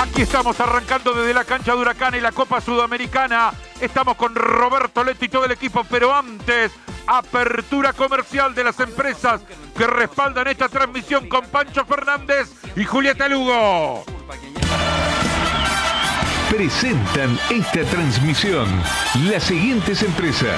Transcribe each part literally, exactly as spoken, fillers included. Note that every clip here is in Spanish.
Aquí estamos arrancando desde la cancha de Huracán y la Copa Sudamericana. Estamos con Roberto Letti y todo el equipo, pero antes, apertura comercial de las empresas que respaldan esta transmisión con Pancho Fernández y Julieta Lugo. Presentan esta transmisión las siguientes empresas.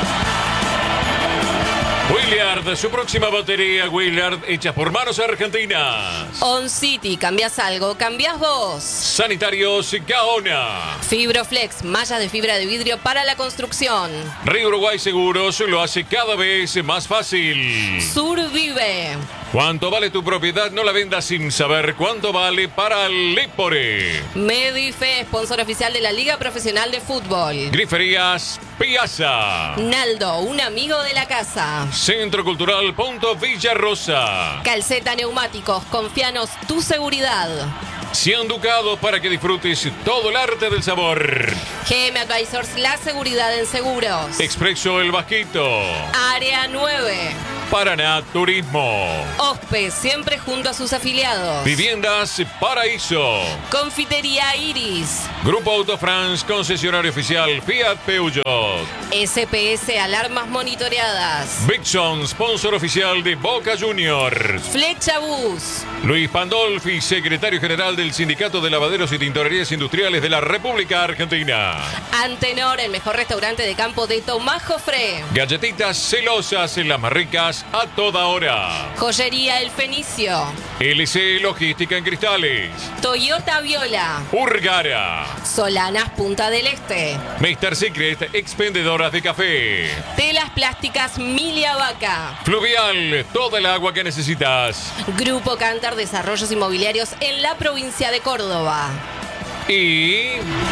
Williard, su próxima batería Williard, hecha por manos argentinas. On City, cambias algo, cambias vos. Sanitarios Gaona. Fibroflex, mallas de fibra de vidrio para la construcción. Río Uruguay Seguros lo hace cada vez más fácil. Survive. ¿Cuánto vale tu propiedad? No la vendas sin saber cuánto vale para Lipore. Medife, sponsor oficial de la Liga Profesional de Fútbol. Griferías Piazza. Naldo, un amigo de la casa. Centro Cultural Punto Villarrosa. Calceta Neumáticos, confianos tu seguridad. cien ducados para que disfrutes todo el arte del sabor. G M Advisors, la seguridad en seguros. Expreso El Vasquito. Área nueve. Paraná Turismo. OSPE, siempre junto a sus afiliados. Viviendas Paraíso. Confitería Iris. Grupo Autofrance, concesionario oficial Fiat Peugeot. S P S, alarmas monitoreadas. Bixon, sponsor oficial de Boca Juniors. Flecha Bus. Luis Pandolfi, secretario general del Sindicato de Lavaderos y Tintorerías Industriales de la República Argentina. Antenor, el mejor restaurante de campo de Tomás Jofré. Galletitas celosas, en las más ricas a toda hora. Joyería El Fenicio. L C Logística en Cristales. Toyota Viola. Urgara. Solanas Punta del Este. mister Secret, expendedoras de café. Telas plásticas Milia Vaca. Fluvial, toda el agua que necesitas. Grupo Cantar, desarrollos inmobiliarios en la provincia de Córdoba. Y...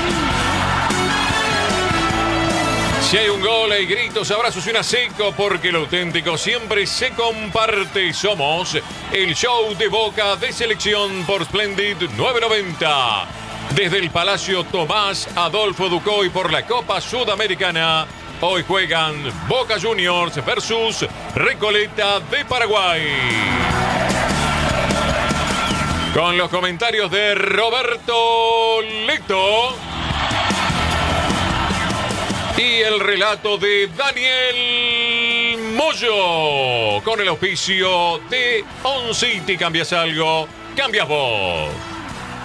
si hay un gol, hay gritos, abrazos y una seco, porque lo auténtico siempre se comparte. Somos el show de Boca de selección por Splendid novecientos noventa. Desde el Palacio Tomás Adolfo Ducoy por la Copa Sudamericana. Hoy juegan Boca Juniors versus Recoleta de Paraguay. Con los comentarios de Roberto Leto. Y el relato de Daniel Moyo. Con el auspicio de On City. Cambias algo, cambias vos.